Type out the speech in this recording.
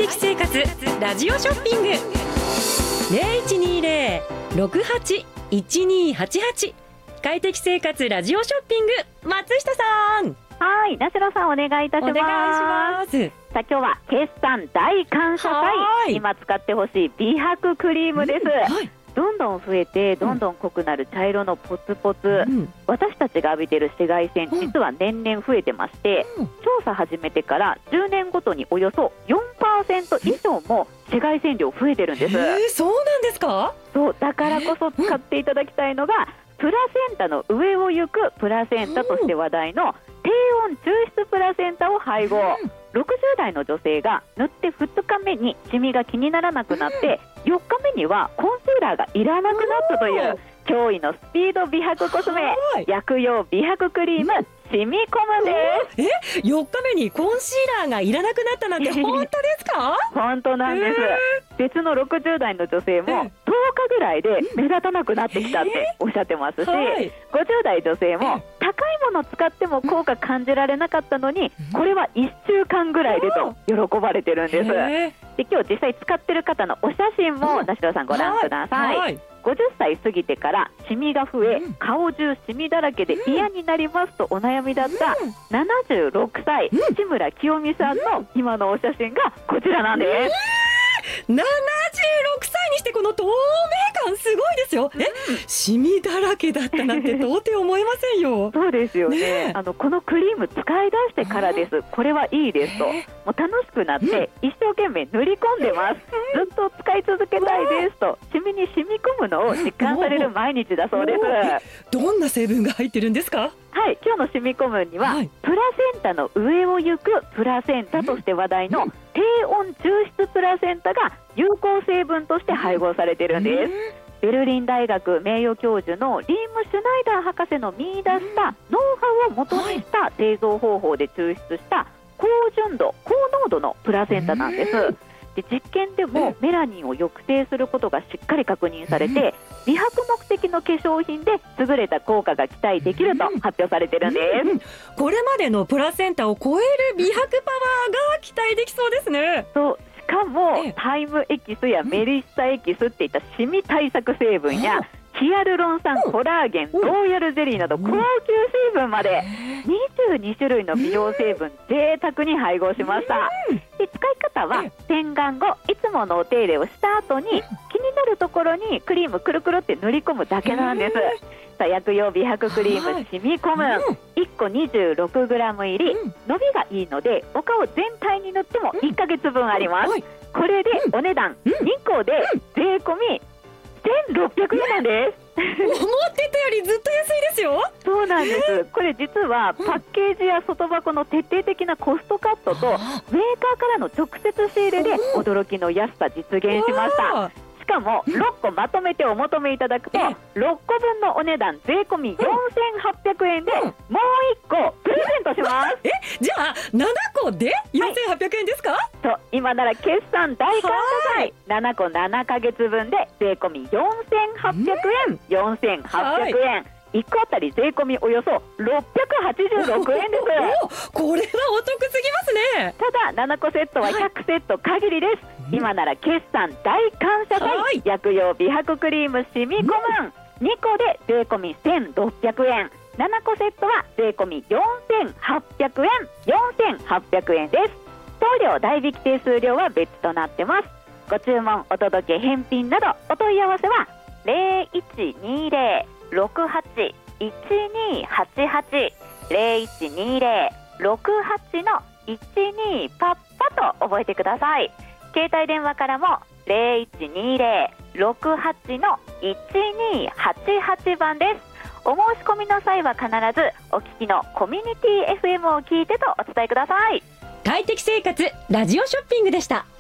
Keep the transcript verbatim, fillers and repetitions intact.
適生活ラジオショッピング ゼロいちにゼロ ろくはち いちにはちはち快適生活ラジオショッピング、松下さん。 はい、なしろさんお願いいたします。 お願いします。 さあ今日は決算大感謝祭、今使ってほしい美白クリームです、うんはい、どんどん増えてどんどん濃くなる茶色のポツポツ、うん、私たちが浴びている紫外線、実は年々増えてまして、うん、調査始めてからじゅうねんごとにおよそ よんパーセント 以上も紫外線量増えてるんです。 えー、そうなんですか？ そうだからこそ使っていただきたいのが、うん、プラセンタの上を行くプラセンタとして話題の低温抽出プラセンタを配合、うん、ろくじゅう代の女性が塗ってふつかめにシミが気にならなくなって、うん、よっかめにはコンシーラーがいらなくなったという驚異のスピード美白コスメ、薬用美白クリーム、うんシミコムです。 え、よっかめにコンシーラーがいらなくなったなんて本当ですか？ 本当なんです、えー、別のろくじゅう代の女性もとおかぐらいで目立たなくなってきたっておっしゃってますし、えーはい、ごじゅう代女性も高いものを使っても効果感じられなかったのに、これはいっしゅうかんぐらいでと喜ばれてるんです、えー、で今日実際使ってる方のお写真もなしろさんご覧ください、はいはいごじゅっさい過ぎてからシミが増え、うん、顔中シミだらけで嫌になりますとお悩みだったななじゅうろくさい、うん、志村清美さんの今のお写真がこちらなんです、えーななじゅうろくさいにしてこの透明感すごいですよ、うん、えシミだらけだったなんて到底思えませんよそうですよ ね, ねあのこのクリーム使い出してからです、これはいいですと、もう楽しくなって一生懸命塗り込んでます、ずっと使い続けたいですとシミに染み込むのを実感される毎日だそうです。 どんな成分が入ってるんですか？ はい、今日のシミコムには、はい、プラセンタの上を行くプラセンタとして話題の低温抽出プラセンタが有効成分として配合されているんです。ベルリン大学名誉教授のリーム・シュナイダー博士の見出したノウハウを元にした製造方法で抽出した高純度高濃度のプラセンタなんです。で実験でもメラニンを抑制することがしっかり確認されて、美白目的の化粧品で優れた効果が期待できると発表されているんです、うんうん、 これまでのプラセンタを超える美白パワーが期待できそうですね。 そうしかもタイムエキスやメリッサエキスっていったシミ対策成分やヒアルロン酸、コラーゲン、ローヤルゼリーなど高級成分までにじゅうにしゅるいの美容成分贅沢に配合しました。で使い方は洗顔後いつものお手入れをした後に気になるところにクリームくるくるって塗り込むだけなんです。さあ薬用美白クリームシミコムいっこ にじゅうろくグラム 入り、伸びがいいのでお顔全体に塗ってもいっかげつぶんあります。これでお値段にこで税込みせんろっぴゃくえんなんです。 思ってたよりずっと安いですよ。 そうなんです。これ実はパッケージや外箱の徹底的なコストカットとメーカーからの直接仕入れで驚きの安さ実現しました。しかもろっこまとめてお求めいただくとろっこぶんのお値段税込みよんせんはっぴゃくえんでもういっこプレゼントします。 えじゃあななこでよんせんはっぴゃくえんですか？ そう今なら決算大感謝祭ななこななかげつぶんで税込みよんせんはっぴゃくえん、よんせんはっぴゃくえん、いっこあたり税込みおよそろっぴゃくはちじゅうろくえんです。 これはお得すぎますね。 ただななこセットはひゃくセット限りです、はい、今なら決算大感謝祭、はい、薬用美白クリームシミコムン、うん、にこで税込みせんろっぴゃくえん、ななこセットは税込みよんせんはっぴゃくえん、よんせんはっぴゃくえんです。送料代引き手数料は別となってます。ご注文お届け返品などお問い合わせはゼロいちにゼロ ろくはち いちにはちはち ゼロいちにゼロ ろくはち のいちにパッパと覚えてください。携帯電話からもゼロいちにゼロ ろくはち のいちにはちはちばんです。お申し込みの際は必ずお聞きのコミュニティ エフエム を聞いてとお伝えください。 快適生活ラジオショッピングでした。